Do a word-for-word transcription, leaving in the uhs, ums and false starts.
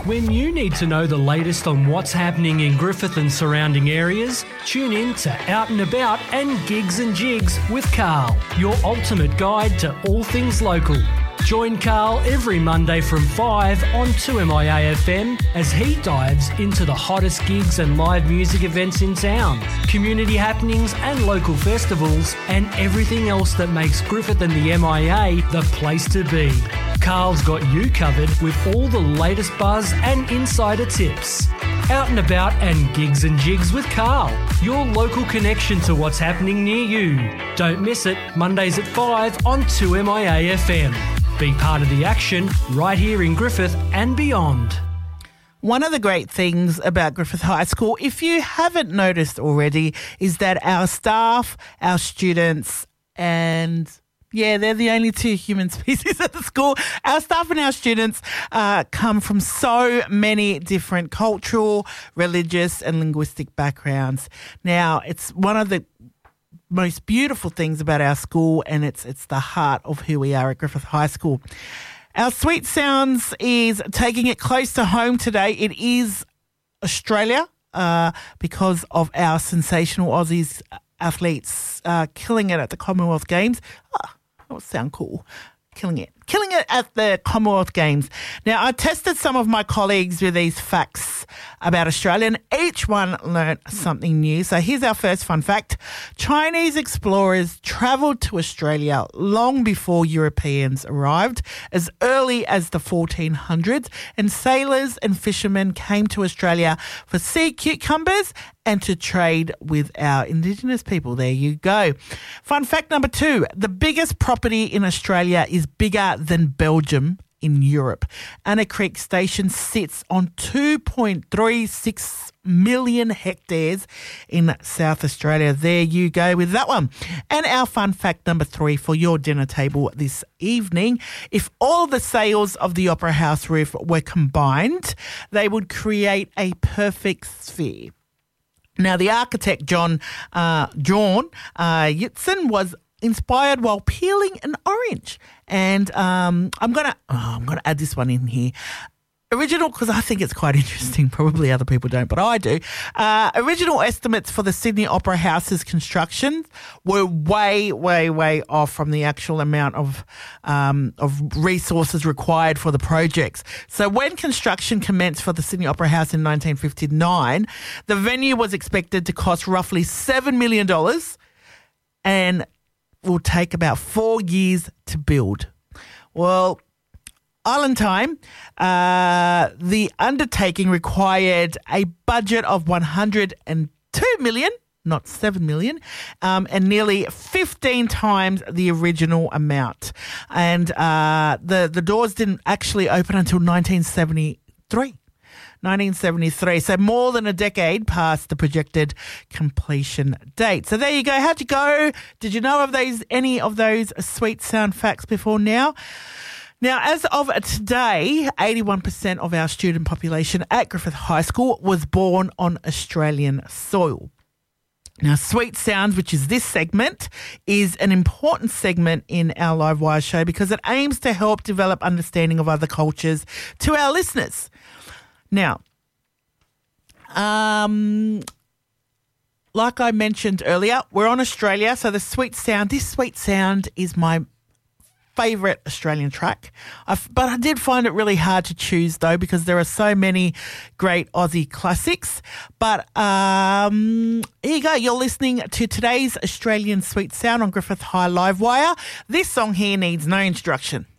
When you need to know the latest on what's happening in Griffith and surrounding areas, tune in to Out and About and Gigs and Jigs with Carl, your ultimate guide to all things local. Join Carl every Monday from five on two M I A F M as he dives into the hottest gigs and live music events in town, community happenings and local festivals, and everything else that makes Griffith and the M I A the place to be. Carl's got you covered with all the latest buzz and insider tips. Out and About and Gigs and Jigs with Carl, your local connection to what's happening near you. Don't miss it, Mondays at five on two M I A F M. Be part of the action right here in Griffith and beyond. One of the great things about Griffith High School, if you haven't noticed already, is that our staff, our students, and yeah, they're the only two human species at the school. Our staff and our students uh, come from so many different cultural, religious and linguistic backgrounds. Now, it's one of the most beautiful things about our school, and it's it's the heart of who we are at Griffith High School. Our Sweet Sounds is taking it close to home today. It is Australia uh, because of our sensational Aussies athletes uh, killing it at the Commonwealth Games. Oh, that would sound cool. Killing it. Killing it at the Commonwealth Games. Now, I tested some of my colleagues with these facts about Australia, and each one learnt something new. So here's our first fun fact. Chinese explorers travelled to Australia long before Europeans arrived, as early as the fourteen hundreds, and sailors and fishermen came to Australia for sea cucumbers and to trade with our Indigenous people. There you go. Fun fact number two. The biggest property in Australia is bigger than Belgium in Europe. Anna Creek Station sits on two point three six million hectares in South Australia. There you go with that one. And our fun fact number three for your dinner table this evening. If all the sails of the Opera House roof were combined, they would create a perfect sphere. Now, the architect John uh, John uh, Yitzen was inspired while peeling an orange, and um, I'm gonna oh, I'm gonna add this one in here. Original, because I think it's quite interesting. Probably other people don't, but I do. Uh, original estimates for the Sydney Opera House's construction were way, way, way off from the actual amount of um, of resources required for the projects. So when construction commenced for the Sydney Opera House in nineteen fifty-nine, the venue was expected to cost roughly seven million dollars and will take about four years to build. Well, Island Time, uh, the undertaking required a budget of one hundred two million dollars, not seven million dollars, um, and nearly fifteen times the original amount. And uh, the, the doors didn't actually open until nineteen seventy-three. nineteen seventy-three, so more than a decade past the projected completion date. So there you go. How'd you go? Did you know of those any of those sweet sound facts before now? Now, as of today, eighty-one percent of our student population at Griffith High School was born on Australian soil. Now, Sweet Sounds, which is this segment, is an important segment in our Live Wire show because it aims to help develop understanding of other cultures to our listeners. Now, um, like I mentioned earlier, we're on Australia, so the Sweet Sound, this Sweet Sound is my favourite Australian track. I've, but I did find it really hard to choose, though, because there are so many great Aussie classics. But um, here you go. You're listening to today's Australian Sweet Sound on Griffith High Live Wire. This song here needs no introduction.